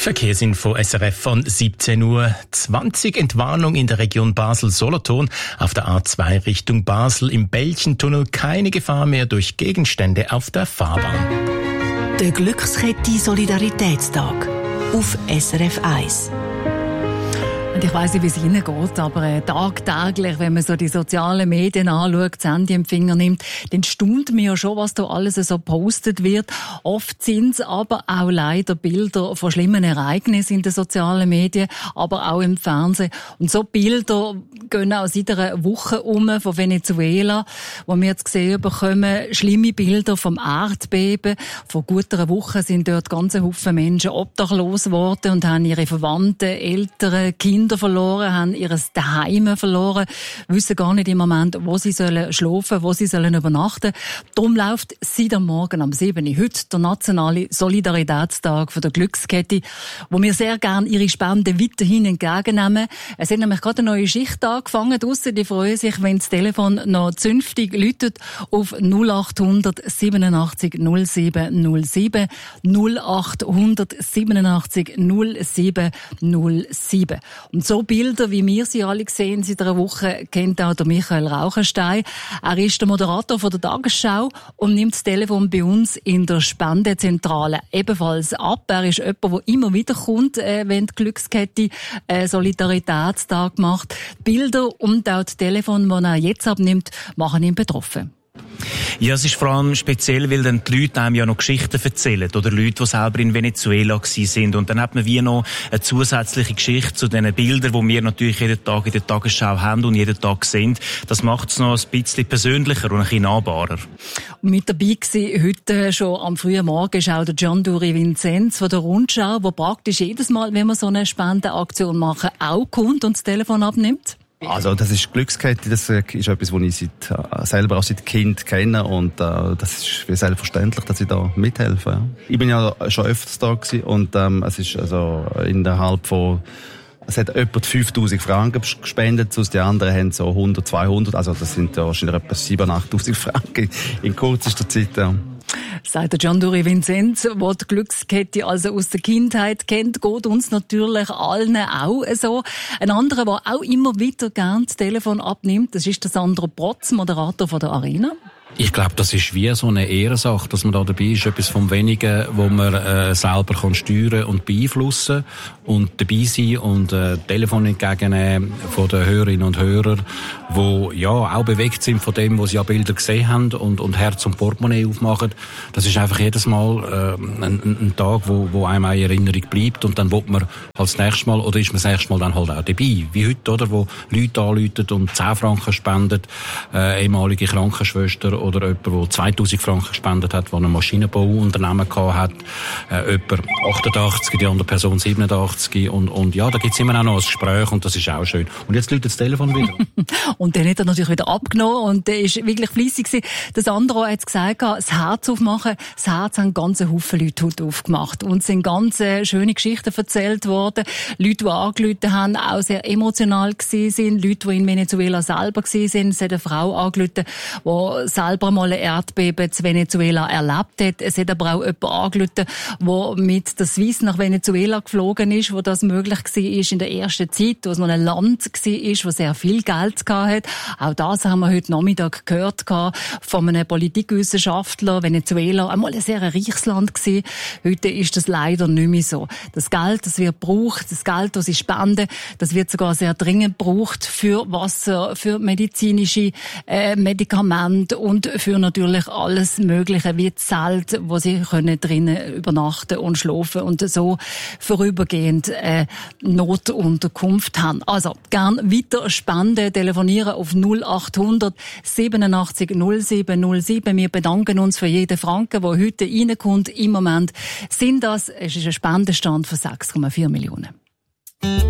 Verkehrsinfo SRF von 17:20 Uhr. Entwarnung in der Region Basel-Solothurn. Auf der A2 Richtung Basel im Belchentunnel keine Gefahr mehr durch Gegenstände auf der Fahrbahn. Der Glückskette Solidaritätstag auf SRF 1. Und ich weiss nicht, wie es Ihnen geht, aber tagtäglich, wenn man so die sozialen Medien anschaut, das Handy im Finger nimmt, dann staunt man ja schon, was da alles so gepostet wird. Oft sind es aber auch leider Bilder von schlimmen Ereignissen in den sozialen Medien, aber auch im Fernsehen. Und so Bilder gehen auch seit einer Woche von Venezuela, wo wir jetzt gesehen bekommen, schlimme Bilder vom Erdbeben. Vor gut einer Woche sind dort ganze Haufen Menschen obdachlos geworden und haben ihre Verwandten, Eltern, Kinder verloren, haben ihr Daheim verloren, wissen gar nicht im Moment, wo sie sollen schlafen, wo sie sollen übernachten. Darum läuft seit am Morgen am 7. Uhr heute der nationale Solidaritätstag von der Glückskette, wo wir sehr gerne ihre Spenden weiterhin entgegennehmen. Es hat nämlich gerade eine neue Schicht angefangen draussen. Die freuen sich, wenn das Telefon noch zünftig läutet auf 0800 87 07 07 0800 87 07 07. Und so Bilder, wie wir sie alle sehen seit einer Woche, kennt auch der Michael Rauchenstein. Er ist der Moderator von der Tagesschau und nimmt das Telefon bei uns in der Spendezentrale ebenfalls ab. Er ist jemand, der immer wieder kommt, wenn die Glückskette Solidaritätstag macht. Bilder und auch das Telefon, das er jetzt abnimmt, machen ihn betroffen. Ja, es ist vor allem speziell, weil dann die Leute einem ja noch Geschichten erzählen. Oder Leute, die selber in Venezuela sind. Und dann hat man wie noch eine zusätzliche Geschichte zu den Bildern, die wir natürlich jeden Tag in der Tagesschau haben und jeden Tag sehen. Das macht es noch ein bisschen persönlicher und ein bisschen nahbarer. Mit dabei war heute schon am frühen Morgen ist auch der Giandury Vinzenz von der Rundschau, der praktisch jedes Mal, wenn wir so eine Spendenaktion machen, auch kommt und das Telefon abnimmt. Also das ist Glückskette, das ist etwas, was ich selber auch seit Kind kenne und das ist wie selbstverständlich, dass ich da mithelfe. Ja. Ich bin ja schon öfters da gewesen und es ist also innerhalb von, es hat etwa 5'000 Franken gespendet, sonst die anderen haben so 100, 200, also das sind ja wahrscheinlich etwa 7'000, 8'000 Franken in kürzester Zeit. Ja. Sagt der Giandury Vinzenz, der die Glückskette also aus der Kindheit kennt, geht uns natürlich allen auch so. Ein anderer, der auch immer wieder gerne das Telefon abnimmt, das ist der Sandro Protz, Moderator von der Arena. Ich glaube, das ist wie so eine Ehrensache, dass man da dabei ist, etwas vom Wenigen, wo man selber kann steuern und beeinflussen und dabei sein und Telefon entgegennehmen von den Hörerinnen und Hörern, die ja auch bewegt sind von dem, was sie an Bilder gesehen haben und Herz und Portemonnaie aufmachen. Das ist einfach jedes Mal ein Tag, wo einem eine Erinnerung bleibt und dann will man als nächstes Mal oder ist man das nächste Mal dann halt auch dabei. Wie heute, oder, wo Leute anrufen und 10 Franken spenden, ehemalige Krankenschwester oder jemand, der 2000 Franken gespendet hat, der ein Maschinenbauunternehmen gehabt hat, jemand 88, die andere Person 87 und ja, da gibt's immer auch noch ein Gespräch und das ist auch schön. Und jetzt läutet das Telefon wieder. Und dann hat er natürlich wieder abgenommen und der ist wirklich fleissig gewesen. Das andere hat gesagt, das Herz aufmachen, das Herz haben ganze Haufen Leute heute aufgemacht und es sind ganz schöne Geschichten erzählt worden. Leute, die angerufen haben, auch sehr emotional gewesen sind, Leute, die in Venezuela selber gewesen sind. Es hat eine Frau angerufen, die selber mal ein Erdbeben in Venezuela erlebt hat. Es hat aber auch jemand angerufen, der mit der Swiss nach Venezuela geflogen ist, wo das möglich war in der ersten Zeit, wo es noch ein Land war, wo sehr viel Geld hatte. Auch das haben wir heute Nachmittag gehört von einem Politikwissenschaftler. Venezuela einmal ein sehr reiches Land gewesen. Heute ist das leider nicht mehr so. Das Geld, das wird gebraucht, das Geld, das sie spenden, das wird sogar sehr dringend gebraucht für Wasser, für medizinische Medikamente und für natürlich alles Mögliche, wie Zelt, wo sie können drinnen übernachten und schlafen und so vorübergehend Notunterkunft haben. Also, gern weiter spenden, telefonieren auf 0800 87 07 07. Wir bedanken uns für jeden Franken, der heute reinkommt. Im Moment es ist ein Spendenstand von 6,4 Millionen.